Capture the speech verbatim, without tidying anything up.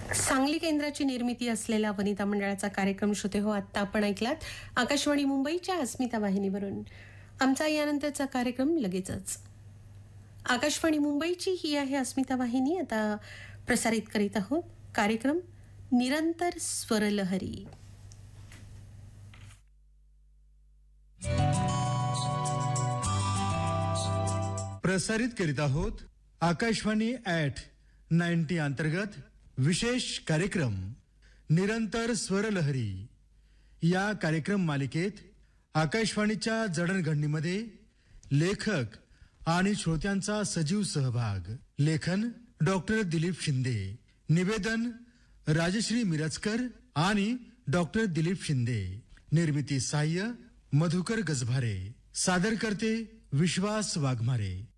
सांगली केंद्राची निर्मिती असलेला वनिता मंडळाचा कार्यक्रम श्रोते हो आत्ता आपण ऐकलात आकाशवाणी मुंबईच्या अस्मिता वाहिनीवरून. आमचा यानंतरचा कार्यक्रम लगेचच. आकाशवाणी मुंबईची ही आहे अस्मिता वाहिनी. आता प्रसारित करीत आहोत कार्यक्रम निरंतर स्वरलहरी. प्रसारित करीत आहोत आकाशवाणी ॲट नाईन्टी अंतर्गत विशेष कार्यक्रम निरंतर स्वरलहरी. या कार्यक्रम मालिकेत आकाशवाणीच्या जडणघडणीमध्ये लेखक आणि श्रोत्यांचा सजीव सहभाग. लेखन डॉक्टर दिलीप शिंदे. निवेदन राजश्री मिरजकर आणि डॉक्टर दिलीप शिंदे. निर्मिती सहाय्य मधुकर गजभारे. सादर करते विश्वास वाघमारे.